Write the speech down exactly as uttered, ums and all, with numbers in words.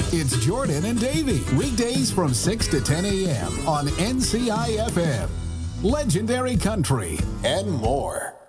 It's Jordan and Davey, weekdays from six to ten a.m. on N C I F M. Legendary Country and more.